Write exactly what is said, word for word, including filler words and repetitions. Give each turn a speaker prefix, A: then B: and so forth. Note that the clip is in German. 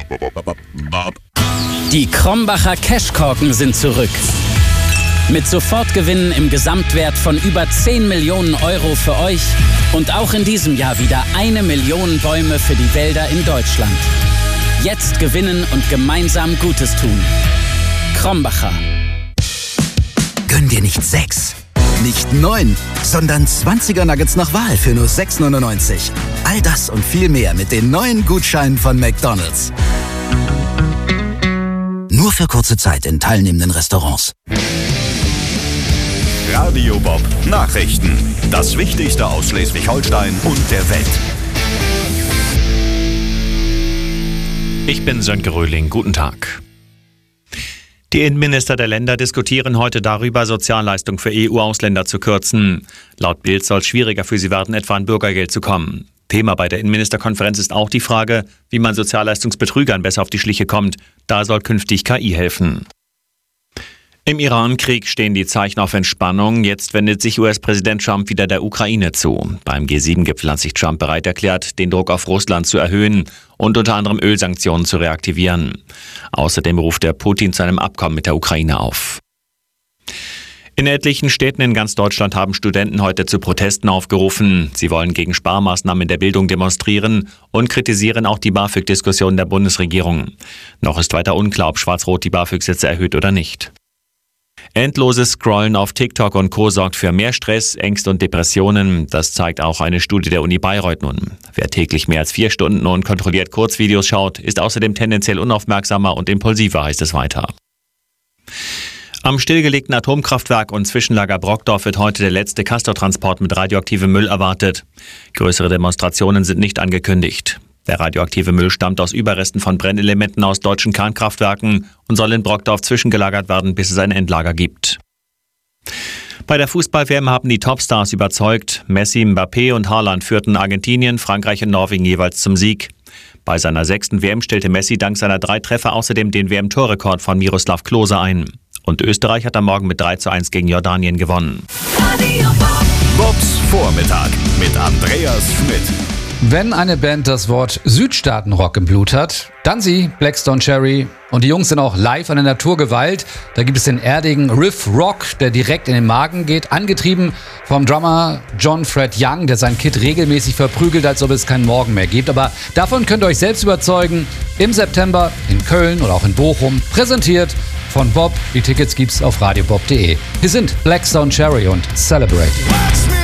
A: Die Krombacher Cashkorken sind zurück. Mit Sofortgewinnen im Gesamtwert von über zehn Millionen Euro für euch und auch in diesem Jahr wieder eine Million Bäume für die Wälder in Deutschland. Jetzt gewinnen und gemeinsam Gutes tun. Krombacher.
B: Gönn dir nicht sechs, nicht neun, sondern zwanziger Nuggets nach Wahl für nur sechs neunundneunzig. All das und viel mehr mit den neuen Gutscheinen von McDonald's. Nur für kurze Zeit in teilnehmenden Restaurants.
C: Radio Bob Nachrichten. Das Wichtigste aus Schleswig-Holstein und der Welt.
D: Ich bin Sönke Röhling. Guten Tag. Die Innenminister der Länder diskutieren heute darüber, Sozialleistungen für E U-Ausländer zu kürzen. Laut Bild soll es schwieriger für sie werden, etwa an Bürgergeld zu kommen. Thema bei der Innenministerkonferenz ist auch die Frage, wie man Sozialleistungsbetrügern besser auf die Schliche kommt. Da soll künftig K I helfen. Im Iran-Krieg stehen die Zeichen auf Entspannung. Jetzt wendet sich U S-Präsident Trump wieder der Ukraine zu. Beim G sieben Gipfel hat sich Trump bereit erklärt, den Druck auf Russland zu erhöhen und unter anderem Ölsanktionen zu reaktivieren. Außerdem ruft er Putin zu einem Abkommen mit der Ukraine auf. In etlichen Städten in ganz Deutschland haben Studenten heute zu Protesten aufgerufen. Sie wollen gegen Sparmaßnahmen in der Bildung demonstrieren und kritisieren auch die BAföG-Diskussion der Bundesregierung. Noch ist weiter unklar, ob Schwarz-Rot die BAföG-Sätze erhöht oder nicht. Endloses Scrollen auf TikTok und Co. sorgt für mehr Stress, Ängste und Depressionen. Das zeigt auch eine Studie der Uni Bayreuth nun. Wer täglich mehr als vier Stunden unkontrolliert Kurzvideos schaut, ist außerdem tendenziell unaufmerksamer und impulsiver, heißt es weiter. Am stillgelegten Atomkraftwerk und Zwischenlager Brockdorf wird heute der letzte Castortransport mit radioaktivem Müll erwartet. Größere Demonstrationen sind nicht angekündigt. Der radioaktive Müll stammt aus Überresten von Brennelementen aus deutschen Kernkraftwerken und soll in Brockdorf zwischengelagert werden, bis es ein Endlager gibt. Bei der Fußball-W M haben die Topstars überzeugt. Messi, Mbappé und Haaland führten Argentinien, Frankreich und Norwegen jeweils zum Sieg. Bei seiner sechsten W M stellte Messi dank seiner drei Treffer außerdem den W M-Torrekord von Miroslav Klose ein. Und Österreich hat am Morgen mit drei zu eins gegen Jordanien gewonnen.
C: Bobs Vormittag mit Andreas Schmidt.
E: Wenn eine Band das Wort Südstaatenrock im Blut hat, dann sie, Blackstone Cherry. Und die Jungs sind auch live an der Naturgewalt. Da gibt es den erdigen Riff Rock, der direkt in den Magen geht, angetrieben vom Drummer John Fred Young, der sein Kit regelmäßig verprügelt, als ob es keinen Morgen mehr gibt. Aber davon könnt ihr euch selbst überzeugen. Im September in Köln oder auch in Bochum, präsentiert von Bob. Die Tickets gibt's auf radiobob punkt de. Hier sind Blackstone Cherry und Celebrate.